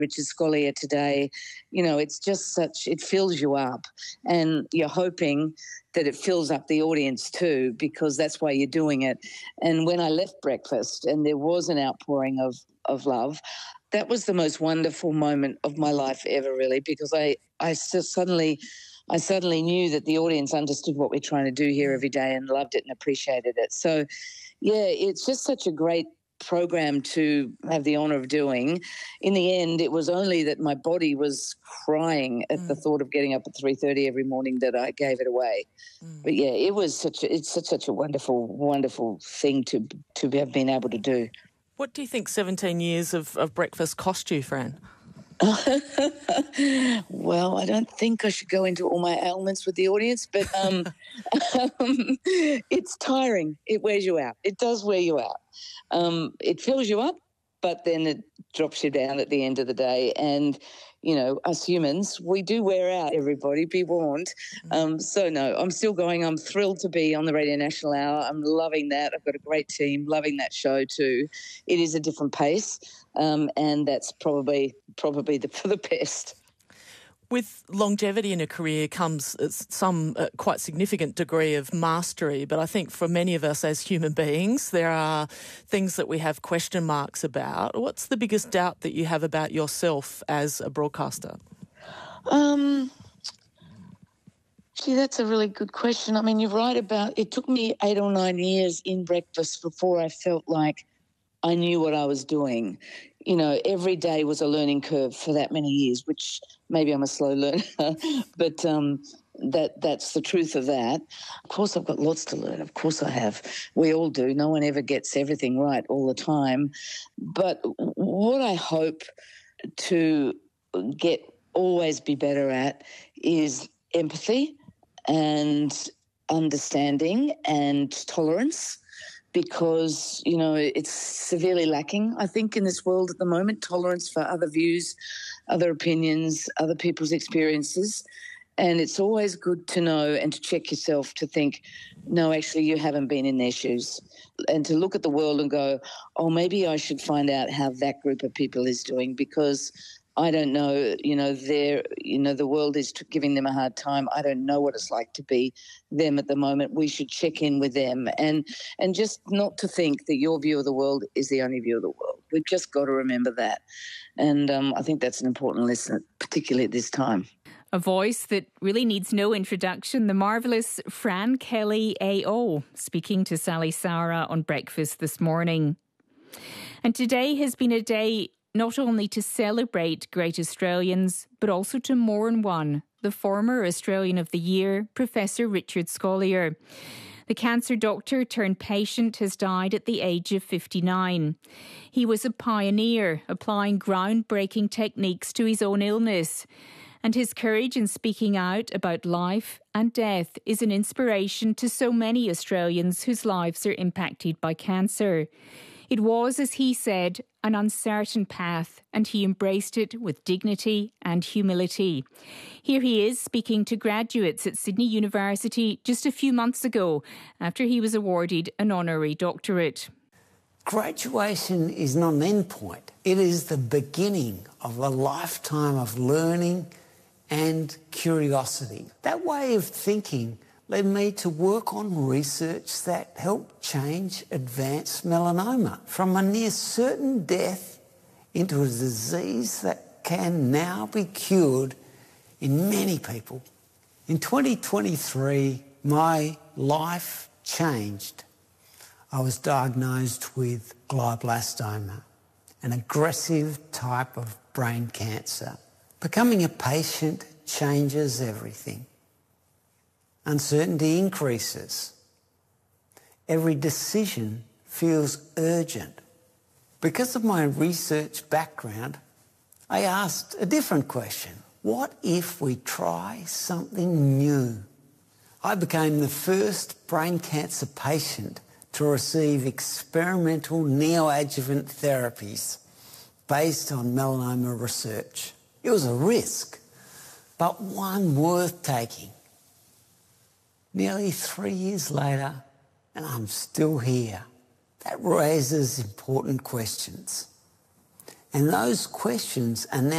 Richard Scollier today, it's just it fills you up, and you're hoping that it fills up the audience too, because that's why you're doing it. And when I left breakfast and there was an outpouring of love, that was the most wonderful moment of my life ever, really, because I suddenly knew that the audience understood what we're trying to do here every day and loved it and appreciated it. So, yeah, it's just such a great program to have the honour of doing. In the end, it was only that my body was crying at the thought of getting up at 3:30 every morning that I gave it away. But yeah, it's such a wonderful, wonderful thing to have been able to do. What do you think 17 years of breakfast cost you, Fran? Well, I don't think I should go into all my ailments with the audience, but it's tiring. It wears you out. It does wear you out. It fills you up, but then it drops you down at the end of the day. And, us humans, we do wear out, everybody, be warned. So, no, I'm still going. I'm thrilled to be on the Radio National Hour. I'm loving that. I've got a great team, loving that show too. It is a different pace, and that's probably for the best. With longevity in a career comes some quite significant degree of mastery, but I think for many of us as human beings, there are things that we have question marks about. What's the biggest doubt that you have about yourself as a broadcaster? Gee, that's a really good question. I mean, you're right about it took me 8 or 9 years in breakfast before I felt like I knew what I was doing. Every day was a learning curve for that many years, which maybe I'm a slow learner, but that's the truth of that. Of course, I've got lots to learn. Of course I have. We all do. No one ever gets everything right all the time. But what I hope to always be better at is empathy and understanding and tolerance, because, it's severely lacking, I think, in this world at the moment, tolerance for other views, other opinions, other people's experiences. And it's always good to know and to check yourself to think, no, actually, you haven't been in their shoes, and to look at the world and go, oh, maybe I should find out how that group of people is doing, because I don't know, the world is giving them a hard time. I don't know what it's like to be them at the moment. We should check in with them and just not to think that your view of the world is the only view of the world. We've just got to remember that. And I think that's an important lesson, particularly at this time. A voice that really needs no introduction, the marvellous Fran Kelly AO, speaking to Sally Sara on Breakfast this morning. And today has been a day not only to celebrate great Australians, but also to mourn one, the former Australian of the Year, Professor Richard Scollier. The cancer doctor turned patient has died at the age of 59. He was a pioneer, applying groundbreaking techniques to his own illness. And his courage in speaking out about life and death is an inspiration to so many Australians whose lives are impacted by cancer. It was, as he said, an uncertain path, and he embraced it with dignity and humility. Here he is speaking to graduates at Sydney University just a few months ago, after he was awarded an honorary doctorate. Graduation is not an end point. It is the beginning of a lifetime of learning and curiosity. That way of thinking led me to work on research that helped change advanced melanoma from a near certain death into a disease that can now be cured in many people. In 2023, my life changed. I was diagnosed with glioblastoma, an aggressive type of brain cancer. Becoming a patient changes everything. Uncertainty increases. Every decision feels urgent. Because of my research background, I asked a different question. What if we try something new? I became the first brain cancer patient to receive experimental neoadjuvant therapies based on melanoma research. It was a risk, but one worth taking. Nearly 3 years later, and I'm still here. That raises important questions. And those questions are now